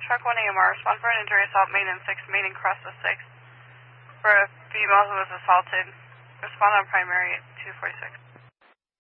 Truck 1 AMR, respond for an injury assault, maintenance 6, main cross the 6. For a female who was assaulted, respond on primary 246.